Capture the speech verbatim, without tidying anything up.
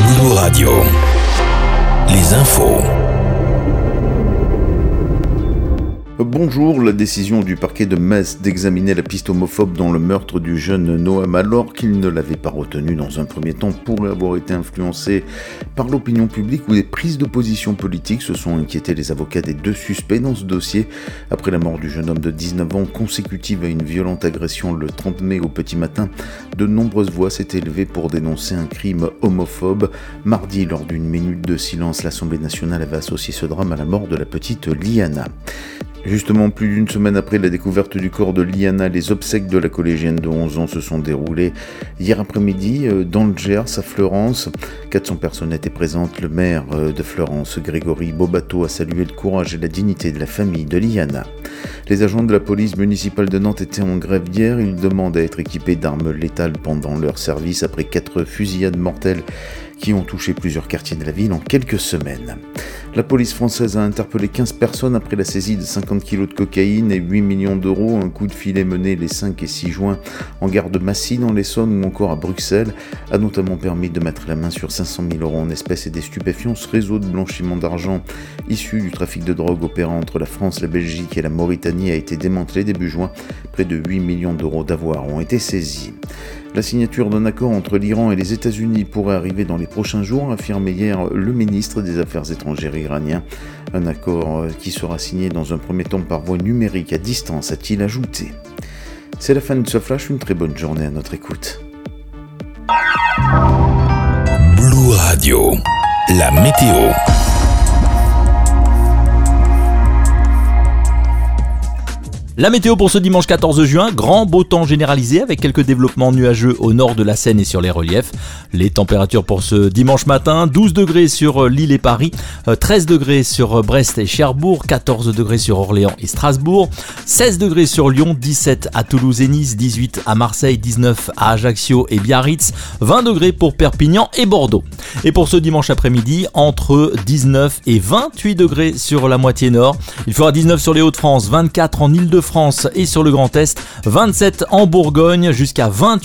Blue Radio. Les infos. Bonjour, la décision du parquet de Metz d'examiner la piste homophobe dans le meurtre du jeune Noam alors qu'il ne l'avait pas retenu dans un premier temps pourrait avoir été influencée par l'opinion publique ou des prises de position politiques. Se sont inquiétés les avocats des deux suspects dans ce dossier. Après la mort du jeune homme de dix-neuf ans consécutive à une violente agression le trente mai au petit matin, de nombreuses voix s'étaient élevées pour dénoncer un crime homophobe. Mardi, lors d'une minute de silence, l'Assemblée nationale avait associé ce drame à la mort de la petite Liana. Justement, plus d'une semaine après la découverte du corps de Liana, les obsèques de la collégienne de onze ans se sont déroulées hier après-midi dans le Gers, à Fleurance. quatre cents personnes étaient présentes. Le maire de Fleurance, Grégory Bobato, a salué le courage et la dignité de la famille de Liana. Les agents de la police municipale de Nantes étaient en grève hier. Ils demandent à être équipés d'armes létales pendant leur service après quatre fusillades mortelles qui ont touché plusieurs quartiers de la ville en quelques semaines. La police française a interpellé quinze personnes après la saisie de cinquante kilos de cocaïne et huit millions d'euros. Un coup de filet mené les cinq et six juin en gare de Massy dans l'Essonne ou encore à Bruxelles a notamment permis de mettre la main sur cinq cent mille euros en espèces et des stupéfiants. Ce réseau de blanchiment d'argent issu du trafic de drogue opérant entre la France, la Belgique et la Mauritanie a été démantelé début juin. Près de huit millions d'euros d'avoirs ont été saisis. La signature d'un accord entre l'Iran et les États-Unis pourrait arriver dans les prochains jours, a affirmé hier le ministre des Affaires étrangères iranien. Un accord qui sera signé dans un premier temps par voie numérique à distance, a-t-il ajouté. C'est la fin de ce flash, une très bonne journée à notre écoute. Blue Radio, la météo. La météo pour ce dimanche quatorze juin, grand beau temps généralisé avec quelques développements nuageux au nord de la Seine et sur les reliefs. Les températures pour ce dimanche matin, douze degrés sur Lille et Paris, treize degrés sur Brest et Cherbourg, quatorze degrés sur Orléans et Strasbourg, seize degrés sur Lyon, dix-sept à Toulouse et Nice, dix-huit à Marseille, dix-neuf à Ajaccio et Biarritz, vingt degrés pour Perpignan et Bordeaux. Et pour ce dimanche après-midi, entre dix-neuf et vingt-huit degrés sur la moitié nord. Il fera dix-neuf sur les Hauts-de-France, vingt-quatre en Île-de-France et sur le Grand Est, vingt-sept en Bourgogne, jusqu'à vingt-huit